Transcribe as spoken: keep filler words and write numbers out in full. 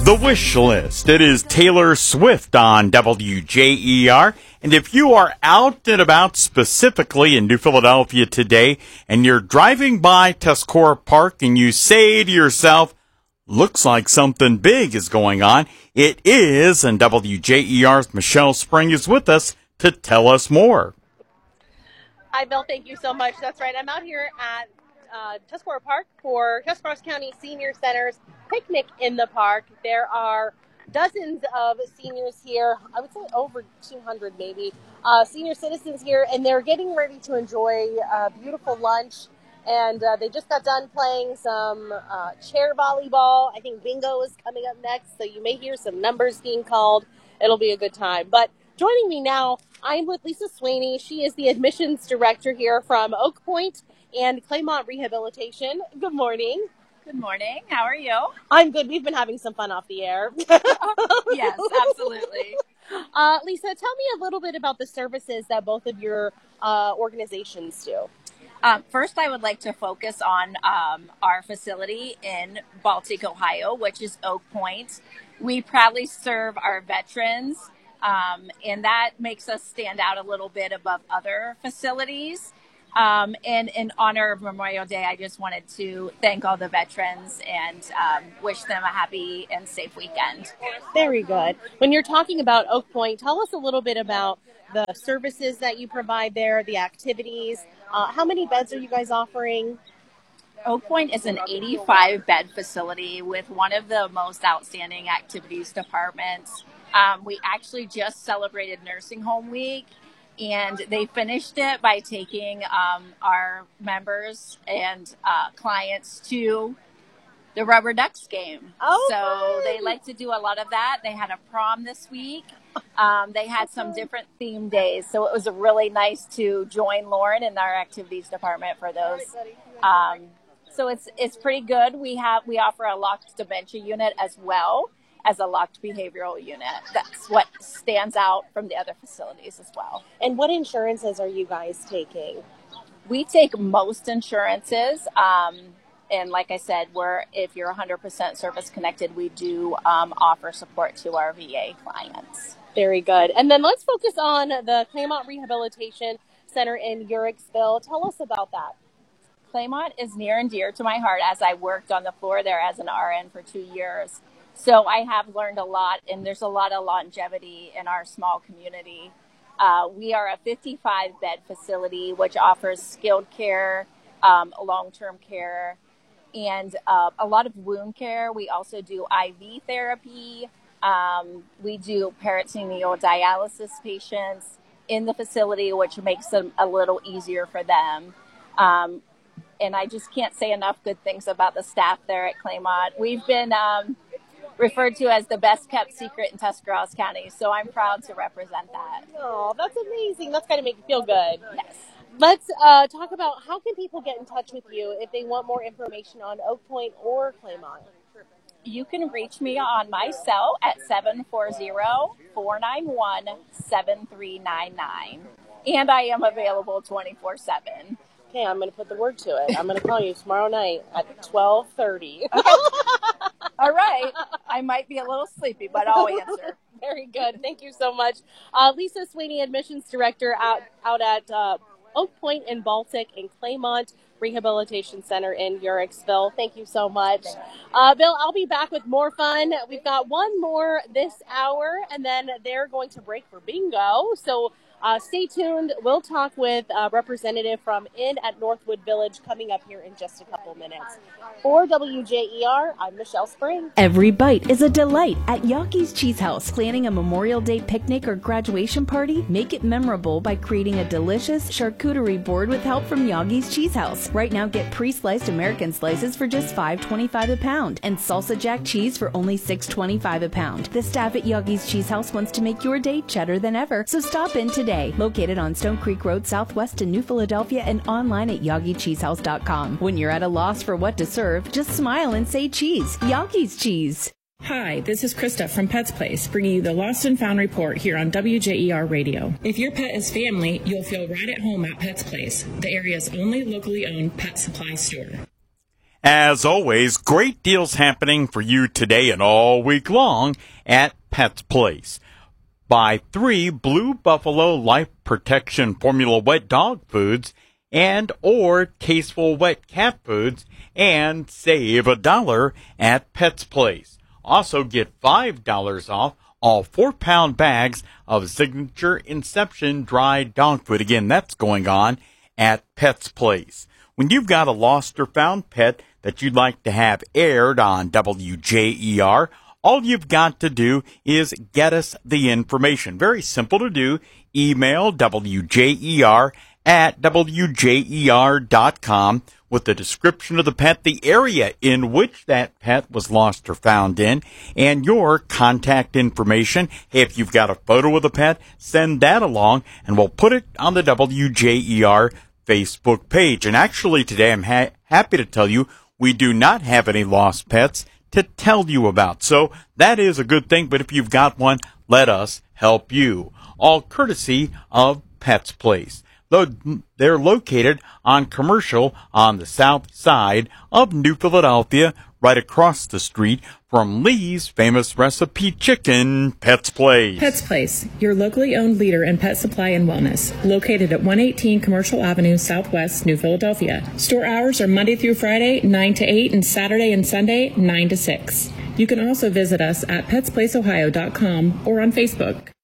The Wish List. It is Taylor Swift on W J E R. And if you are out and about specifically in New Philadelphia today and you're driving by Tuscarora Park and you say to yourself, looks like something big is going on, it is, and W J E R's Michelle Spring is with us to tell us more. Hi, Bill. Thank you so much. That's right. I'm out here at uh, Tuscarora Park for Tuscarawas County Senior Center's Picnic in the Park. There are dozens of seniors here. I would say over two hundred maybe. Uh, senior citizens here, and they're getting ready to enjoy a beautiful lunch. And uh, they just got done playing some uh, chair volleyball. I think bingo is coming up next, so you may hear some numbers being called. It'll be a good time. But joining me now, I'm with Lisa Sweeney. She is the admissions director here from Oak Point and Claymont Rehabilitation. Good morning. Good morning. How are you? I'm good. We've been having some fun off the air. Yes, absolutely. Uh, Lisa, tell me a little bit about the services that both of your uh, organizations do. Um, first, I would like to focus on um, our facility in Baltic, Ohio, which is Oak Point. We proudly serve our veterans, um, and that makes us stand out a little bit above other facilities. Um, and in honor of Memorial Day, I just wanted to thank all the veterans and um, wish them a happy and safe weekend. Very good. When you're talking about Oak Point, tell us a little bit about the services that you provide there, the activities. Uh, how many beds are you guys offering? Oak Point is an eighty-five bed facility with one of the most outstanding activities departments. Um, we actually just celebrated Nursing Home Week, and they finished it by taking um, our members and uh, clients to the Rubber Ducks game. Oh, so fun. They like to do a lot of that. They had a prom this week. Um, they had some different theme days, so it was really nice to join Lauren in our activities department for those. Um, so it's it's pretty good. We have we offer a locked dementia unit as well as a locked behavioral unit. That's what stands out from the other facilities as well. And what insurances are you guys taking? We take most insurances. Um, and like I said, we're if you're one hundred percent service connected, we do um, offer support to our V A clients. Very good. And then let's focus on the Claymont Rehabilitation Center in Uhrichsville. Tell us about that. Claymont is near and dear to my heart as I worked on the floor there as an R N for two years. So I have learned a lot, and there's a lot of longevity in our small community. Uh, we are a fifty-five bed facility, which offers skilled care, um, long-term care, and uh, a lot of wound care. We also do I V therapy. Um, we do peritoneal dialysis patients in the facility, which makes them a little easier for them. Um, and I just can't say enough good things about the staff there at Claymont. We've been um, referred to as the best kept secret in Tuscarawas County, so I'm proud to represent that. Oh, that's amazing. That's got to make you feel good. Yes. Let's uh, talk about how can people get in touch with you if they want more information on Oak Point or Claymont. You can reach me on my cell at seven four zero, four nine one, seven three nine nine. And I am available twenty-four seven. Okay, I'm going to put the word to it. I'm going to call you tomorrow night at twelve thirty. All right. I might be a little sleepy, but I'll answer. Very good. Thank you so much. Uh, Lisa Sweeney, Admissions Director out, out at uh, Oak Point in Baltic and Claymont Rehabilitation Center in Uhrichsville. Thank you so much. Uh, Bill, I'll be back with more fun. We've got one more this hour, and then they're going to break for bingo. So uh, stay tuned. We'll talk with a representative from Inn at Northwood Village coming up here in just a couple minutes. For W J E R, I'm Michelle Spring. Every bite is a delight at Yockey's Cheese House. Planning a Memorial Day picnic or graduation party? Make it memorable by creating a delicious charcuterie board with help from Yockey's Cheese House. Right now, get pre-sliced American slices for just five dollars and twenty-five cents a pound and salsa jack cheese for only six dollars and twenty-five cents a pound. The staff at Yockey's Cheese House wants to make your day cheddar than ever, so stop in today. Located on Stone Creek Road Southwest in New Philadelphia and online at yockey cheese house dot com. When you're at a loss for what to serve, just smile and say cheese. Yockey's Cheese. Hi, this is Krista from Pets Place, bringing you the Lost and Found report here on W J E R Radio. If your pet is family, you'll feel right at home at Pets Place, the area's only locally owned pet supply store. As always, great deals happening for you today and all week long at Pets Place. Buy three Blue Buffalo Life Protection Formula Wet Dog Foods and or Tasteful Wet Cat Foods and save a dollar at Pets Place. Also get five dollars off all four-pound bags of Signature Inception dry dog food. Again, that's going on at Pets Place. When you've got a lost or found pet that you'd like to have aired on W J E R, all you've got to do is get us the information. Very simple to do. Email W J E R at W J E R dot com with the description of the pet, the area in which that pet was lost or found in, and your contact information. Hey, if you've got a photo of the pet, send that along, and we'll put it on the W J E R Facebook page. And actually today I'm ha- happy to tell you we do not have any lost pets to tell you about. So that is a good thing, but if you've got one, let us help you. All courtesy of Pets Place. Though they're located on Commercial on the south side of New Philadelphia, right across the street from Lee's Famous Recipe Chicken. Pets Place. Pets Place, your locally owned leader in pet supply and wellness, located at one eighteen Commercial Avenue, Southwest, New Philadelphia. Store hours are Monday through Friday, nine to eight, and Saturday and Sunday, nine to six. You can also visit us at pets place ohio dot com or on Facebook.